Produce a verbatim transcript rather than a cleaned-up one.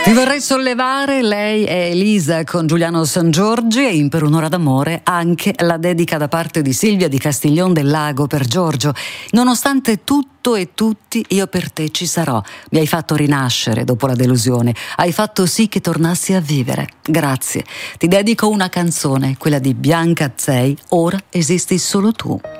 Vi vorrei sollevare, lei è Elisa con Giuliano Sangiorgi e in Per un'ora d'amore anche la dedica da parte di Silvia di Castiglion del Lago per Giorgio. Nonostante tutto e tutti, io per te ci sarò. Mi hai fatto rinascere dopo la delusione, hai fatto sì che tornassi a vivere. Grazie. Ti dedico una canzone, quella di Bianca Azzei, Ora esisti solo tu.